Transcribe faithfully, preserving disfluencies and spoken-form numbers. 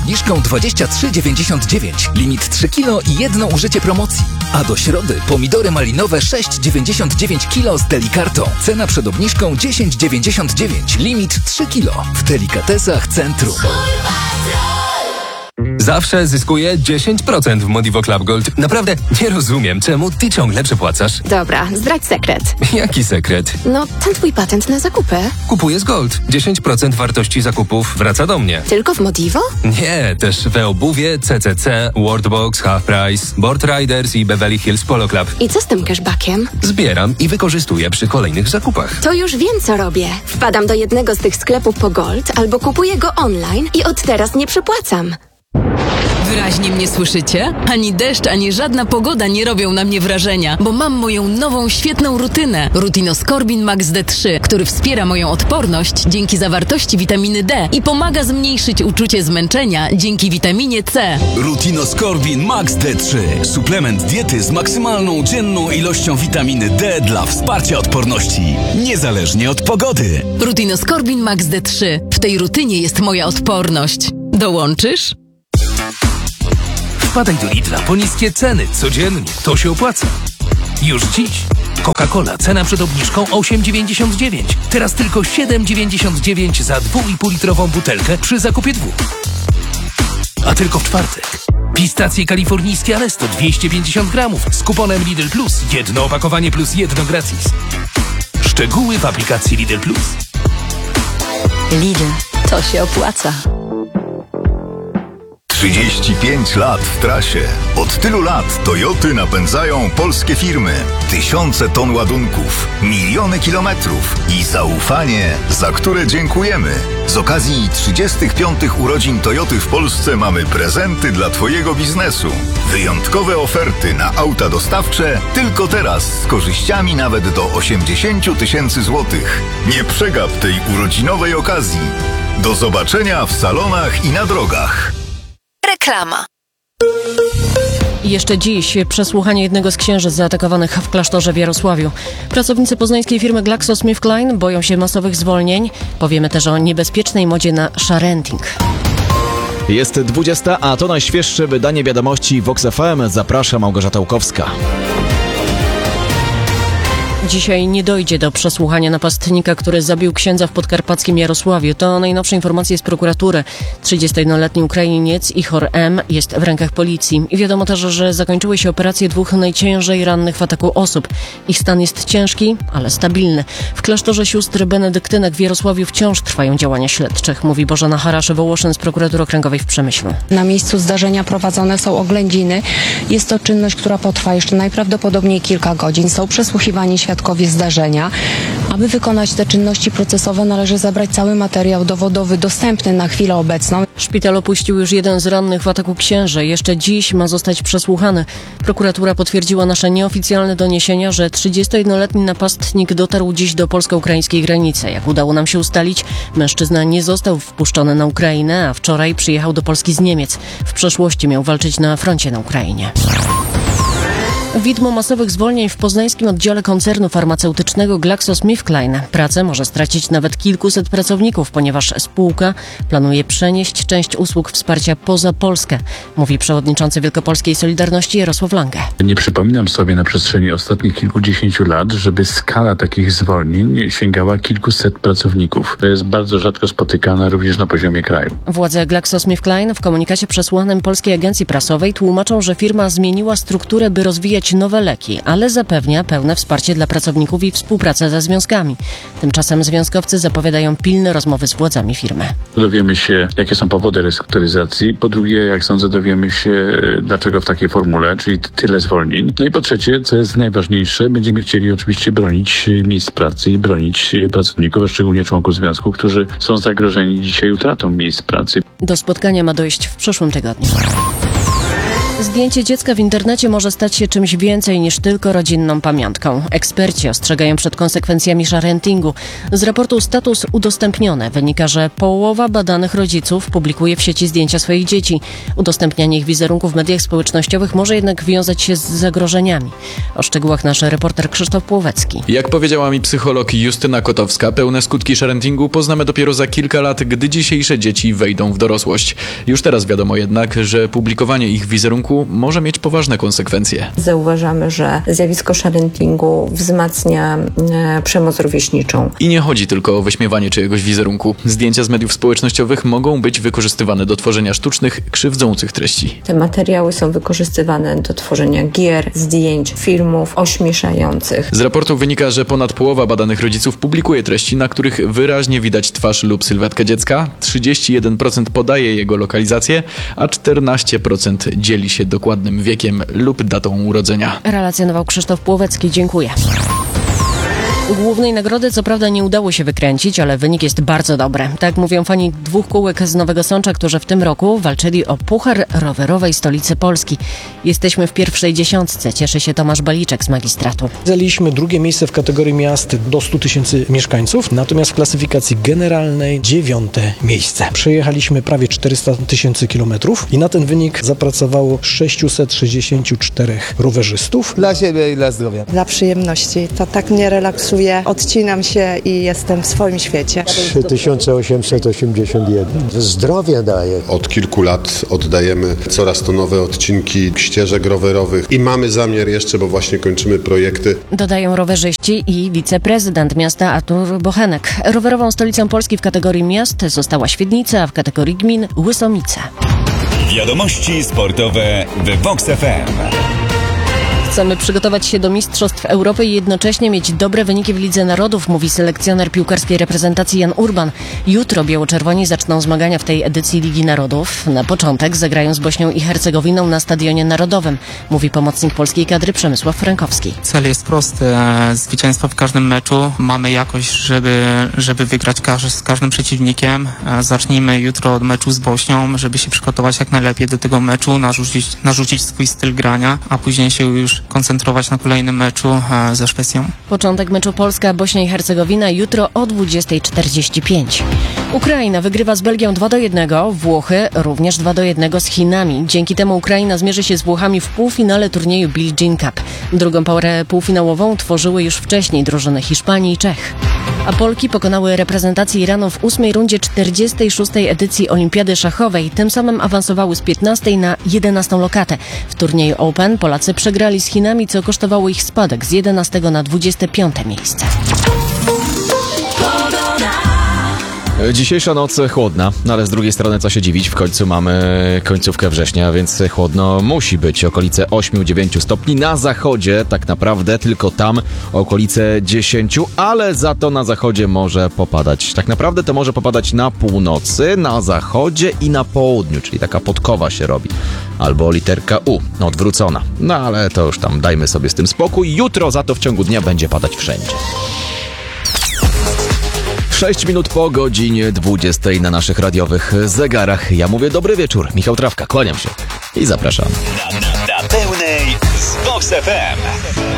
obniżką dwadzieścia trzy dziewięćdziesiąt dziewięć. Limit trzy kilo i jedno użycie promocji. A do środy pomidory malinowe sześć dziewięćdziesiąt dziewięć kilo z Delikartą. Cena przed obniżką dziesięć dziewięćdziesiąt dziewięć. Limit trzy kilo. W Delikatesach Centrum. Zawsze zyskuję dziesięć procent w Modivo Club Gold. Naprawdę nie rozumiem, czemu ty ciągle przepłacasz. Dobra, zdradź sekret. Jaki sekret? No, ten twój patent na zakupy. Kupuję z Gold. dziesięć procent wartości zakupów wraca do mnie. Tylko w Modivo? Nie, też w e-obuwie, C C C, Worldbox, Half Price, Board Riders i Beverly Hills Polo Club. I co z tym cashbackiem? Zbieram i wykorzystuję przy kolejnych zakupach. To już wiem, co robię. Wpadam do jednego z tych sklepów po Gold albo kupuję go online i od teraz nie przepłacam. Wyraźnie mnie słyszycie? Ani deszcz, ani żadna pogoda nie robią na mnie wrażenia, bo mam moją nową, świetną rutynę. Rutinoskorbin Max D trzy, który wspiera moją odporność dzięki zawartości witaminy D i pomaga zmniejszyć uczucie zmęczenia dzięki witaminie C. Rutinoskorbin Max D trzy. Suplement diety z maksymalną dzienną ilością witaminy D dla wsparcia odporności, niezależnie od pogody. Rutinoskorbin Max D trzy. W tej rutynie jest moja odporność. Dołączysz? Wpadaj do Lidla po niskie ceny codziennie. To się opłaca. Już dziś. Coca-Cola, cena przed obniżką osiem dziewięćdziesiąt dziewięć. Teraz tylko siedem dziewięćdziesiąt dziewięć za dwa i pół litrową butelkę przy zakupie dwóch. A tylko w czwartek. Pistacje kalifornijskie Aresto dwieście pięćdziesiąt gramów z kuponem Lidl Plus. Jedno opakowanie plus jedno gratis. Szczegóły w aplikacji Lidl Plus. Lidl. To się opłaca. trzydzieści pięć lat w trasie. Od tylu lat Toyoty napędzają polskie firmy. Tysiące ton ładunków, miliony kilometrów i zaufanie, za które dziękujemy. Z okazji trzydziestych piątych urodzin Toyoty w Polsce mamy prezenty dla Twojego biznesu. Wyjątkowe oferty na auta dostawcze tylko teraz z korzyściami nawet do osiemdziesiąt tysięcy złotych. Nie przegap tej urodzinowej okazji. Do zobaczenia w salonach i na drogach. Reklama. Jeszcze dziś przesłuchanie jednego z księży zaatakowanych w klasztorze w Jarosławiu. Pracownicy poznańskiej firmy GlaxoSmithKline boją się masowych zwolnień. Powiemy też o niebezpiecznej modzie na sharenting. Jest dwudziesta, a to najświeższe wydanie wiadomości Vox F M. Zaprasza Małgorzata Łukowska. Dzisiaj nie dojdzie do przesłuchania napastnika, który zabił księdza w podkarpackim Jarosławiu. To najnowsze informacje z prokuratury. trzydziestojednoletni Ukrainiec Ihor M. jest w rękach policji. I wiadomo też, że zakończyły się operacje dwóch najciężej rannych w ataku osób. Ich stan jest ciężki, ale stabilny. W klasztorze sióstr benedyktynek w Jarosławiu wciąż trwają działania śledczych, mówi Bożena Harasz-Wołoszyn z prokuratury okręgowej w Przemyślu. Na miejscu zdarzenia prowadzone są oględziny. Jest to czynność, która potrwa jeszcze najprawdopodobniej kilka godzin. Są przesłuchiwani świadkowie zdarzenia. Aby wykonać te czynności procesowe, należy zebrać cały materiał dowodowy dostępny na chwilę obecną. Szpital opuścił już jeden z rannych w ataku księży. Jeszcze dziś ma zostać przesłuchany. Prokuratura potwierdziła nasze nieoficjalne doniesienia, że trzydziestojednoletni napastnik dotarł dziś do polsko-ukraińskiej granicy. Jak udało nam się ustalić, mężczyzna nie został wpuszczony na Ukrainę, a wczoraj przyjechał do Polski z Niemiec. W przeszłości miał walczyć na froncie na Ukrainie. Widmo masowych zwolnień w poznańskim oddziale koncernu farmaceutycznego GlaxoSmithKline. Pracę może stracić nawet kilkuset pracowników, ponieważ spółka planuje przenieść część usług wsparcia poza Polskę, mówi przewodniczący Wielkopolskiej Solidarności Jarosław Lange. Nie przypominam sobie na przestrzeni ostatnich kilkudziesięciu lat, żeby skala takich zwolnień sięgała kilkuset pracowników. To jest bardzo rzadko spotykane również na poziomie kraju. Władze GlaxoSmithKline w komunikacie przesłanym Polskiej Agencji Prasowej tłumaczą, że firma zmieniła strukturę, by rozwijać nowe leki, ale zapewnia pełne wsparcie dla pracowników i współpracę ze związkami. Tymczasem związkowcy zapowiadają pilne rozmowy z władzami firmy. Dowiemy się, jakie są powody restrukturyzacji. Po drugie, jak sądzę, dowiemy się, dlaczego w takiej formule, czyli tyle zwolnień. No i po trzecie, co jest najważniejsze, będziemy chcieli oczywiście bronić miejsc pracy i bronić pracowników, a szczególnie członków związku, którzy są zagrożeni dzisiaj utratą miejsc pracy. Do spotkania ma dojść w przyszłym tygodniu. Zdjęcie dziecka w internecie może stać się czymś więcej niż tylko rodzinną pamiątką. Eksperci ostrzegają przed konsekwencjami sharentingu. Z raportu Status udostępnione wynika, że połowa badanych rodziców publikuje w sieci zdjęcia swoich dzieci. Udostępnianie ich wizerunku w mediach społecznościowych może jednak wiązać się z zagrożeniami. O szczegółach nasz reporter Krzysztof Płowecki. Jak powiedziała mi psycholog Justyna Kotowska, pełne skutki sharentingu poznamy dopiero za kilka lat, gdy dzisiejsze dzieci wejdą w dorosłość. Już teraz wiadomo jednak, że publikowanie ich wizerunku może mieć poważne konsekwencje. Zauważamy, że zjawisko sharentingu wzmacnia e, przemoc rówieśniczą. I nie chodzi tylko o wyśmiewanie czyjegoś wizerunku. Zdjęcia z mediów społecznościowych mogą być wykorzystywane do tworzenia sztucznych, krzywdzących treści. Te materiały są wykorzystywane do tworzenia gier, zdjęć, filmów ośmieszających. Z raportu wynika, że ponad połowa badanych rodziców publikuje treści, na których wyraźnie widać twarz lub sylwetkę dziecka, trzydzieści jeden procent podaje jego lokalizację, a czternaście procent dzieli się dokładnym wiekiem lub datą urodzenia. Relacjonował Krzysztof Płowecki. Dziękuję. Głównej nagrody co prawda nie udało się wykręcić, ale wynik jest bardzo dobry. Tak mówią fani dwóch kółek z Nowego Sącza, którzy w tym roku walczyli o puchar rowerowej stolicy Polski. Jesteśmy w pierwszej dziesiątce, cieszy się Tomasz Baliczek z magistratu. Zajęliśmy drugie miejsce w kategorii miast do stu tysięcy mieszkańców, natomiast w klasyfikacji generalnej dziewiąte miejsce. Przejechaliśmy prawie czterysta tysięcy kilometrów i na ten wynik zapracowało sześćset sześćdziesiąt cztery rowerzystów. Dla siebie i dla zdrowia. Dla przyjemności. To tak mnie relaksuje. Odcinam się i jestem w swoim świecie. trzy tysiące osiemset osiemdziesiąt jeden. Zdrowie daje. Od kilku lat oddajemy coraz to nowe odcinki ścieżek rowerowych i mamy zamiar jeszcze, bo właśnie kończymy projekty. Dodają rowerzyści i wiceprezydent miasta Artur Bochenek. Rowerową stolicą Polski w kategorii miast została Świdnica, a w kategorii gmin Łysomice. Wiadomości sportowe w Vox F M. Chcemy przygotować się do Mistrzostw Europy i jednocześnie mieć dobre wyniki w Lidze Narodów, mówi selekcjoner piłkarskiej reprezentacji Jan Urban. Jutro biało-czerwoni zaczną zmagania w tej edycji Ligi Narodów. Na początek zagrają z Bośnią i Hercegowiną na Stadionie Narodowym, mówi pomocnik polskiej kadry Przemysław Frankowski. Cel jest prosty. Zwycięstwo w każdym meczu. Mamy jakość, żeby, żeby wygrać każ- z każdym przeciwnikiem. Zacznijmy jutro od meczu z Bośnią, żeby się przygotować jak najlepiej do tego meczu, narzucić, narzucić swój styl grania, a później się już koncentrować na kolejnym meczu e, ze Szwecją. Początek meczu Polska-Bośnia i Hercegowina jutro o dwudziestej czterdzieści pięć. Ukraina wygrywa z Belgią dwa do jednego, Włochy również dwa do jednego z Chinami. Dzięki temu Ukraina zmierzy się z Włochami w półfinale turnieju Billie Jean Cup. Drugą parę półfinałową tworzyły już wcześniej drużyny Hiszpanii i Czech. A Polki pokonały reprezentację Iranu w ósmej rundzie czterdziestej szóstej edycji Olimpiady Szachowej. Tym samym awansowały z piętnastej na jedenastą lokatę. W turnieju Open Polacy przegrali z Chinami, co kosztowało ich spadek z jedenastego na dwudzieste piąte miejsce. Dzisiejsza noc chłodna, no ale z drugiej strony co się dziwić, w końcu mamy końcówkę września, więc chłodno musi być. Okolice osiem do dziewięciu stopni, na zachodzie tak naprawdę tylko tam okolice dziesięć, ale za to na zachodzie może popadać. Tak naprawdę to może popadać na północy, na zachodzie i na południu, czyli taka podkowa się robi. Albo literka U, no odwrócona. No ale to już tam dajmy sobie z tym spokój. Jutro za to w ciągu dnia będzie padać wszędzie. sześć minut po godzinie dwudziestej na naszych radiowych zegarach. Ja mówię dobry wieczór. Michał Trawka, kłaniam się i zapraszam. Na, na, na pełnej z Vox F M.